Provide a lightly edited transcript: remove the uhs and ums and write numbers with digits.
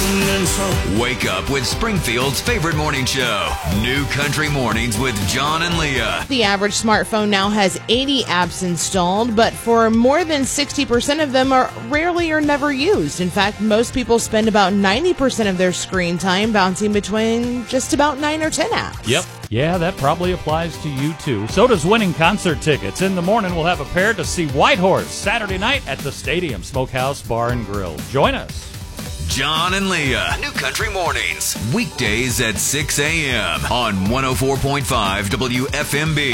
Wake up with Springfield's favorite morning show, New Country Mornings with John and Leah. The average smartphone now has 80 apps installed, but for more than 60% of them are rarely or never used. In fact, most people spend about 90% of their screen time bouncing between just about 9 or 10 apps. Yep. Yeah, that probably applies to you, too. So does winning concert tickets. In the morning, we'll have a pair to see Whitehorse Saturday night at the Stadium Smokehouse Bar and Grill. Join us. John and Leah, New Country Mornings, weekdays at 6 a.m. on 104.5 WFMB.